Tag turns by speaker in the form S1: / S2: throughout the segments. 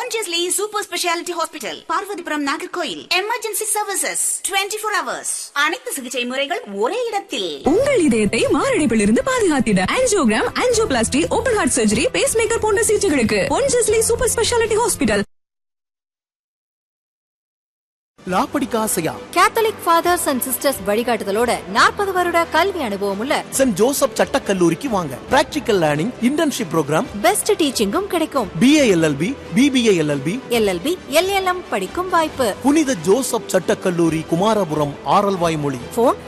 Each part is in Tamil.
S1: Pondicherry Super Speciality Hospital, Parvathipuram Nagercoil. Emergency services 24 hours. அனைத்து சிகிச்சை முறைகள் ஒரே இடத்தில்.
S2: உங்கள் இதயத்தை மாரடைப்பிலிருந்து பாதுகாத்திட angiogram, angioplasty, open heart surgery, base maker போன்ற சிகிச்சைகளுக்கு Pondicherry Super Speciality Hospital.
S3: லா படிக்க ஆசையா?
S4: கேத்தலிக் ஃபாதர்ஸ் அண்ட் சிஸ்டர்ஸ் வழிகாட்டுதலோட 40 வருட கல்வி அனுபவம் உள்ள
S3: சென்ட் ஜோசப் சட்டக்கல்லூரிக்கு வாங்க. Practical learning, internship program,
S4: best டீச்சிங்கும் கிடைக்கும்.
S3: BA LLB, BBA LLB,
S4: LLB, LLM படிக்கும் வாய்ப்பு.
S3: புனித ஜோசப் சட்டக்கல்லூரி, குமாரபுரம், ஆரல்வாய்மொழி.
S4: போன்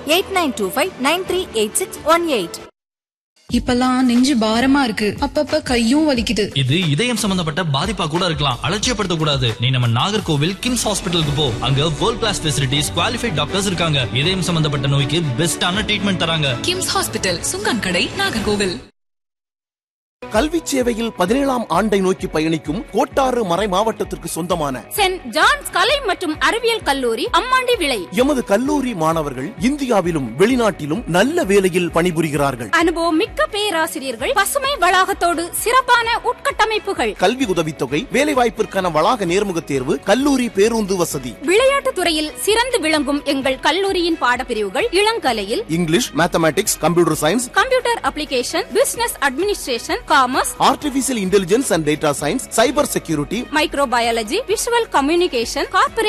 S4: 8925938618.
S5: இப்பெல்லாம் நெஞ்சு பாரமா இருக்கு, அப்பப்ப கையும் வலிக்குது.
S6: இது இதயம் சம்பந்தப்பட்ட பாதிப்பா கூட இருக்கலாம். அலட்சியப்படுத்த கூடாது. நீ நம்ம நாகர்கோவில் கிம்ஸ் ஹாஸ்பிட்டலுக்கு போ. அங்க world class facilities, qualified doctors இருக்காங்க. இதயம் சம்பந்தப்பட்ட நோய்க்கு பெஸ்டான ட்ரீட்மெண்ட் தராங்க.
S2: கிம்ஸ் ஹாஸ்பிட்டல், சுங்கன் கடை, நாகர்கோவில்.
S3: கல்வி சேவையில் 17ஆம் ஆண்டை நோக்கி பயணிக்கும் கோட்டாறு மறை மாவட்டத்திற்கு சொந்தமான
S7: சென்ட் ஜான்ஸ் கலை மற்றும் அறிவியல் கல்லூரி, அம்மாண்டி விளை.
S3: எமது கல்லூரி மாணவர்கள் இந்தியாவிலும் வெளிநாட்டிலும் நல்ல வேலையில் பணிபுரிகிறார்கள்.
S7: அனுபவம் மிக்க பேராசிரியர்கள், பசுமை வளாகத்தோடு சிறப்பான உட்கட்டமைப்புகள்,
S3: கல்வி உதவித்தொகை, வேலைவாய்ப்பிற்கான வளாக நேர்முக தேர்வு, கல்லூரி பேருந்து வசதி.
S7: விளையாட்டு துறையில் சிறந்து விளங்கும் எங்கள் கல்லூரியின் பாடப்பிரிவுகள் இளங்கலையில்
S3: English, mathematics, computer science,
S7: computer application, business administration, commerce,
S3: artificial intelligence and data science, cyber security,
S7: microbiology, visual communication, corporate